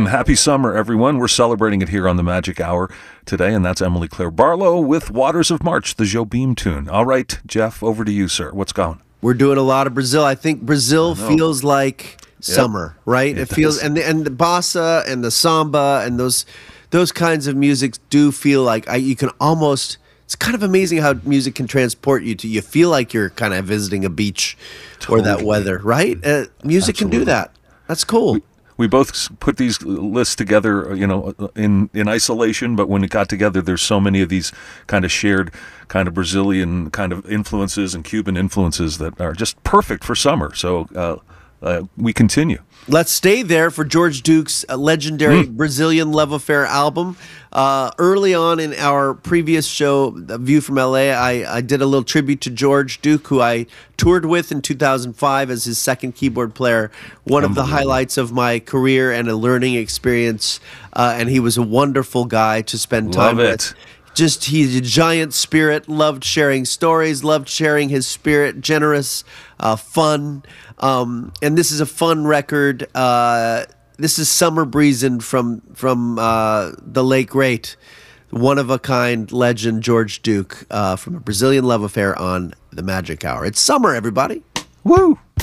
Happy summer, everyone. We're celebrating it here on the Magic Hour today, and that's Emily Claire Barlow with Waters of March, the Jobim tune. All right, Jeff, over to you, sir. What's going? We're doing a lot of Brazil. I think Brazil feels like summer, right? It feels, and the bossa and the samba and those kinds of music do feel like you can almost. It's kind of amazing how music can transport you to. You feel like you're kind of visiting a beach or that weather, right? Music can do that. That's cool. We both put these lists together, in isolation, but when it got together, there's so many of these kind of shared kind of Brazilian kind of influences and Cuban influences that are just perfect for summer. So we continue. Let's stay there for George Duke's legendary Brazilian Love Affair album. Early on in our previous show, View from LA, I did a little tribute to George Duke, who I toured with in 2005 as his second keyboard player. One of the highlights of my career and a learning experience. And he was a wonderful guy to spend time with. He's a giant spirit, loved sharing stories, loved sharing his spirit, generous, fun. And this is a fun record. This is Summer Breezin' from the late great, one-of-a-kind legend George Duke from a Brazilian Love Affair on the Magic Hour. It's summer, everybody. Woo!